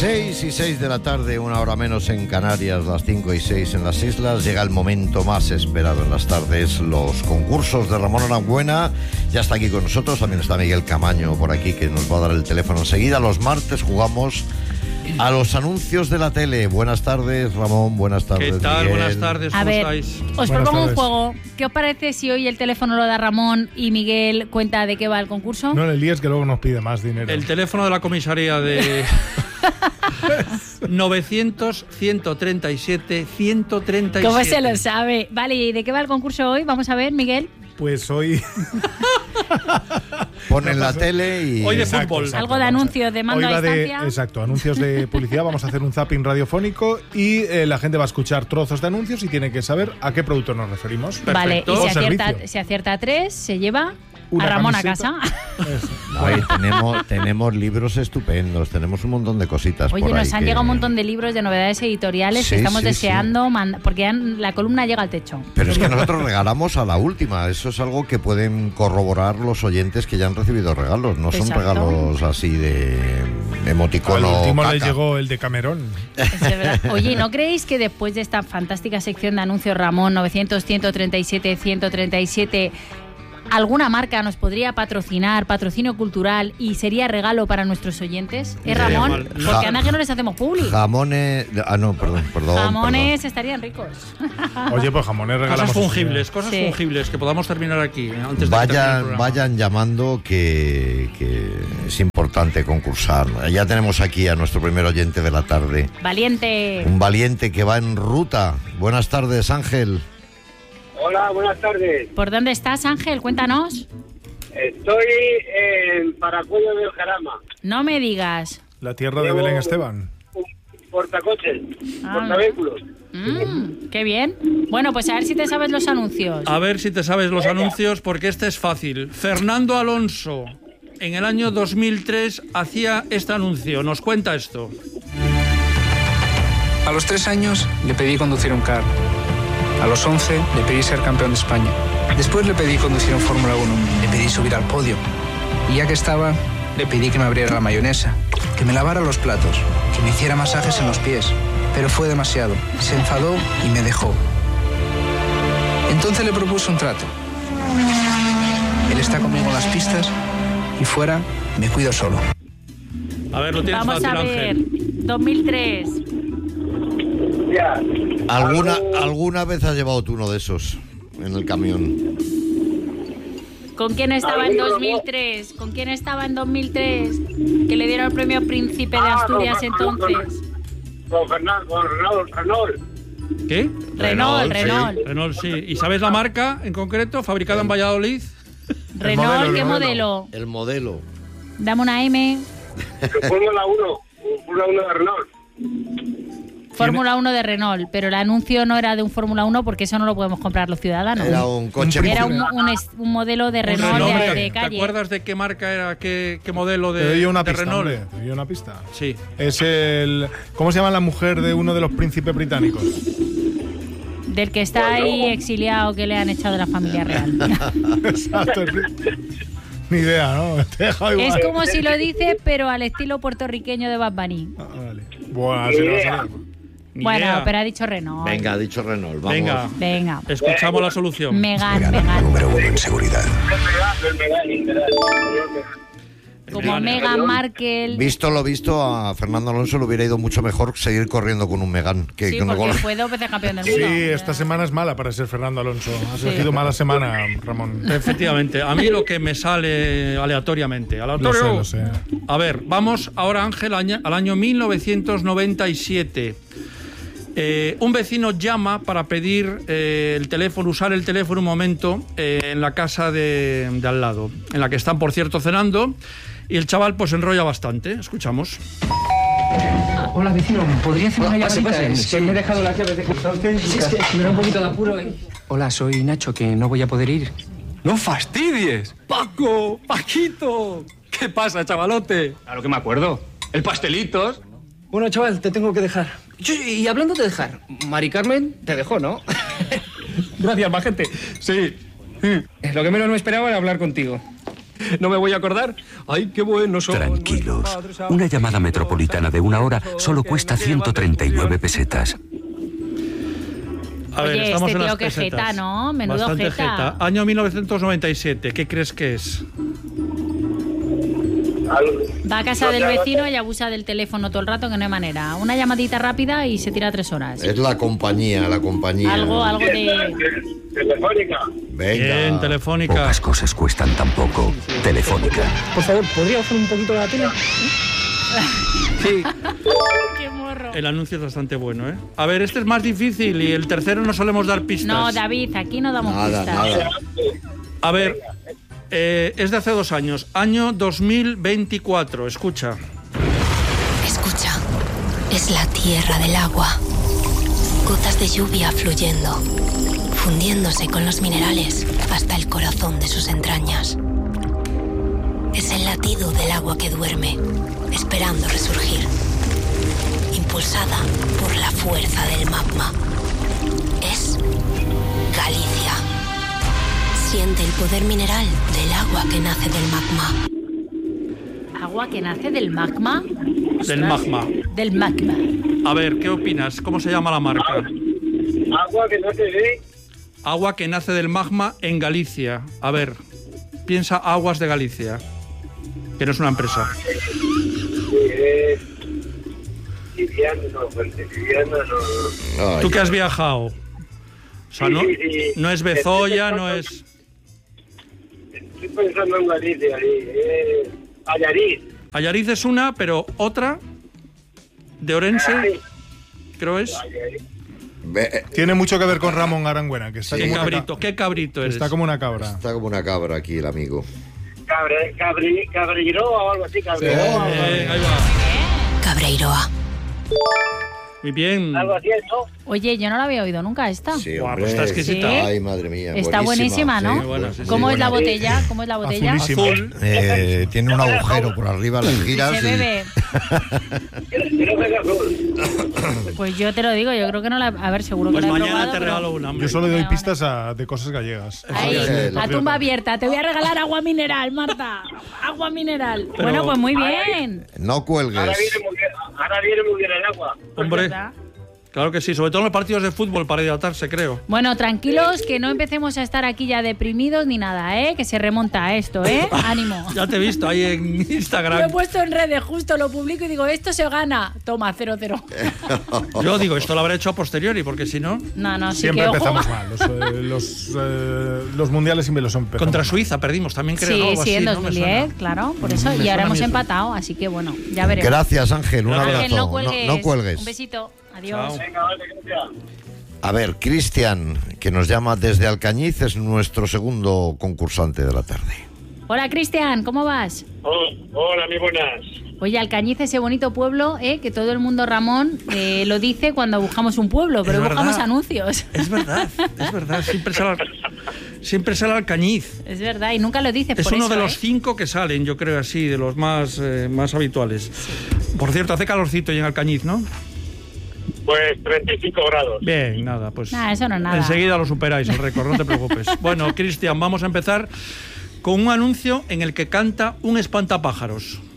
6:06 de la tarde, una hora menos en Canarias, las 5:06 en las islas. Llega el momento más esperado en las tardes, los concursos de Ramón Aranguena. Ya está aquí con nosotros, también está Miguel Camaño por aquí, que nos va a dar el teléfono enseguida. Los martes jugamos a los anuncios de la tele. Buenas tardes, Ramón, buenas tardes, ¿qué tal? Miguel. Buenas tardes, ¿cómo estáis? Os propongo un juego. ¿Qué os parece si hoy el teléfono lo da Ramón y Miguel cuenta de qué va el concurso? No le líes, que luego nos pide más dinero. El teléfono de la comisaría de 900-137-137. ¿Cómo se lo sabe? Vale, ¿y de qué va el concurso hoy? Vamos a ver, Miguel. Pues hoy... Ponen la tele y... Hoy de fútbol. Algo de anuncios de mando Hoy a va distancia. exacto, anuncios de publicidad. Vamos a hacer un zapping radiofónico y la gente va a escuchar trozos de anuncios y tiene que saber a qué producto nos referimos. Vale, y O si acierta 3, se lleva una a Ramón camiseta. a casa. Ay, tenemos libros estupendos, tenemos un montón de cositas. Oye, por ahí nos han llegado un montón de libros de novedades editoriales Sí, que estamos sí, deseando, porque ya la columna llega al techo. Pero es que nosotros regalamos a la última. Eso es algo que pueden corroborar los oyentes que ya han recibido regalos. No son Exacto. regalos así de emoticono. Al último caca. le llegó el de Camerón. Es verdad. Oye, ¿no creéis que después de esta fantástica sección de anuncios Ramón 900-137-137 alguna marca nos podría patrocinar, patrocinio cultural, y sería regalo para nuestros oyentes? ¿Es Ramón? mal. Porque anda que no les hacemos publi. Jamones... Ah, no, perdón. Jamones estarían ricos. Oye, pues jamones regalamos. Cosas fungibles, Sí. fungibles, que podamos terminar aquí antes de que termine el programa. Vayan llamando que es importante concursar. Ya tenemos aquí a nuestro primer oyente de la tarde. Valiente. Un valiente que va en ruta. Buenas tardes, Ángel. Hola, buenas tardes. ¿Por dónde estás, Ángel? Cuéntanos. Estoy en Paracuello del Jarama. No me digas. La tierra de Belén Esteban. Un portacoches, Ah. portavehículos. Qué bien. Bueno, pues a ver si te sabes los anuncios. A ver si te sabes los anuncios, porque este es fácil. Fernando Alonso, en el año 2003, hacía este anuncio. Nos cuenta esto. A los 3 años le pedí conducir un kart. A los 11 le pedí ser campeón de España. Después le pedí conducir un Fórmula 1. Le pedí subir al podio. Y ya que estaba, le pedí que me abriera la mayonesa, que me lavara los platos, que me hiciera masajes en los pies. Pero fue demasiado. Se enfadó y me dejó. Entonces le propuse un trato. Él está conmigo en las pistas y fuera me cuido solo. A ver, lo tienes Vamos fácil, a ver. Ángel. 2003. Ya. ¿Alguna vez has llevado tú uno de esos en el camión? ¿Con quién estaba en 2003? ¿Con quién estaba en 2003? Que le dieron el premio Príncipe de Asturias entonces. Con Renault. ¿Qué? Renault. Sí. ¿Y sabes la marca en concreto, fabricada en Valladolid? Renault, ¿qué modelo? El modelo. Dame una M. Fórmula 1 de Renault. Fórmula 1 de Renault, pero el anuncio no era de un Fórmula 1 porque eso no lo podemos comprar los ciudadanos. Era un coche. Era un modelo de Renault Renault, de ¿te calle. acuerdas de qué marca era, qué modelo Te de, doy una de pista, Renault? hombre, te doy una pista. Sí. Es el... ¿Cómo se llama la mujer de uno de los príncipes británicos? Del que está ahí exiliado, que le han echado de la familia real. Exacto. Ni idea, ¿no? Te he dejado igual. Es como si lo dice, pero al estilo puertorriqueño de Bad Bunny. Ah, vale. Bueno, así no va a salir. Ni Bueno, idea. pero ha dicho Renault. Venga, ha dicho Renault. Vamos. Venga, Venga. escuchamos la solución. Megan. Número 1 en seguridad. El Megane. Como Meghan Markle. Visto lo visto, a Fernando Alonso le hubiera ido mucho mejor seguir corriendo con un Megane que Sí, con porque fue 2 veces campeón del Sí, mundo. esta semana es mala para ser Fernando Alonso. Has elegido mala semana, Ramón. Efectivamente, a mí lo que me sale aleatoriamente. Lo sé. A ver, vamos ahora, Ángel, al año 1997. Un vecino llama para pedir el teléfono, usar el teléfono un momento en la casa de al lado, en la que están, por cierto, cenando, y el chaval pues enrolla bastante. Escuchamos. Hola, vecino, ¿podría hacer una llamadita? pase. Es que me he dejado las llaves de cristal. Sí, es que me da un poquito de apuro. Hola, soy Nacho, que no voy a poder ir. ¡No fastidies! ¡Paco! ¡Paquito! ¿Qué pasa, chavalote? Claro que me acuerdo. El pastelitos. Bueno, chaval, te tengo que dejar. Y hablando de dejar, Mari Carmen te dejó, ¿no? Gracias, majete. Sí. Lo que menos me esperaba era hablar contigo. ¿No me voy a acordar? ¡Ay, qué bueno son! Tranquilos. Una llamada metropolitana de 1 hora solo cuesta 139 pesetas. A ver, Oye, estamos este en tío las que pesetas. jeta, ¿no? Menudo Bastante jeta. Año 1997, ¿qué crees que es? Va a casa del vecino y abusa del teléfono todo el rato, que no hay manera. Una llamadita rápida y se tira 3 horas. Es la compañía. Algo de... Telefónica. Venga. Bien, Telefónica. Pocas cosas cuestan tan poco. Telefónica. Por favor, ¿podría bajar un poquito la tele? Sí. ¡Qué morro! El anuncio es bastante bueno, ¿eh? A ver, este es más difícil y el tercero no solemos dar pistas. No, David, aquí no damos pistas. Nada. A ver, es de hace 2 años. Año 2024, escucha. Escucha, es la tierra del agua. Gotas de lluvia fluyendo, fundiéndose con los minerales hasta el corazón de sus entrañas. Es el latido del agua que duerme, esperando resurgir. Impulsada por la fuerza del magma. Es Galicia. Siente el poder mineral del agua que nace del magma. ¿Agua que nace del magma? Del magma. Del magma. A ver, ¿qué opinas? ¿Cómo se llama la marca? Agua que no se ve. Agua que nace del magma en Galicia. A ver, piensa Aguas de Galicia, que no es una empresa. Liviano no. Ay, ¿Tú que has viajado? O sea, no, Sí. no es Bezoya, no es... Estoy pensando en Galicia, sí. Allariz. Allariz es una, pero otra de Orense, creo es. Tiene mucho que ver con Ramón Arangüena, que está Qué como una cabrito, qué cabrito eres. Está como una cabra. Está como una cabra aquí el amigo. Cabreiroa o algo así, Cabreiroa. Ahí va. Cabreiroa. Muy bien. Algo así, ¿no? Oye, yo no la había oído nunca esta. Sí, Guau, hombre. pues está exquisita. ¿Sí? Ay, madre mía. Está buenísima, ¿no? Muy buena, sí, sí. ¿Cómo es la buena. botella? ¿Cómo es la botella? Azulísima. Azul. Tiene un agujero por arriba, las giras Se bebe. Quiero ver azul. Pues yo te lo digo, yo creo que no la... A ver, seguro que Pues la he mañana probado, te pero- regalo una, hombre. Yo solo doy Vale. pistas de cosas gallegas. Ahí, Sí, la tumba abierta. Te voy a regalar agua mineral, Marta. Agua mineral. Pero- Bueno, pues muy bien. No cuelgues. Ahora viene muy bien el agua. Hombre, ¿Verdad? claro que sí, sobre todo en los partidos de fútbol para hidratarse, creo. Bueno, tranquilos, que no empecemos a estar aquí ya deprimidos ni nada, ¿eh? Que se remonta a esto, ¿eh? Ánimo. Ya te he visto ahí en Lo he Instagram. puesto en redes, justo lo publico y digo, esto se gana. Toma, 0-0. Yo digo, esto lo habré hecho a posteriori, porque si no... No, sí Siempre que ojo. empezamos mal. Los mundiales siempre los empezamos Contra mal. Suiza perdimos también, creo, ¿no? Sí, Algo sí, en así, ¿no? Me 2010, suena. claro, por eso. Me Y suena ahora a mí hemos eso. empatado, así que bueno, ya veremos. Gracias, Ángel. Un abrazo. Ángel, no cuelgues. No cuelgues. Un besito. Adiós. Chao. Venga, vale, gracias. A ver, Cristian, que nos llama desde Alcañiz, es nuestro segundo concursante de la tarde. Hola, Cristian, ¿cómo vas? Hola, muy buenas. Oye, Alcañiz, ese bonito pueblo, que todo el mundo, Ramón, lo dice cuando buscamos un pueblo, pero Es buscamos verdad. anuncios. Es verdad. Siempre sale Alcañiz. Es verdad, y nunca lo dices Es por uno eso, de los 5 que salen, yo creo así, de los más habituales. Por cierto, hace calorcito y en Alcañiz, ¿no? Pues 35 grados. Bien, nada, pues Nah, eso no es nada. enseguida lo superáis el récord, no te preocupes. Bueno, Cristian, vamos a empezar con un anuncio en el que canta un espantapájaros.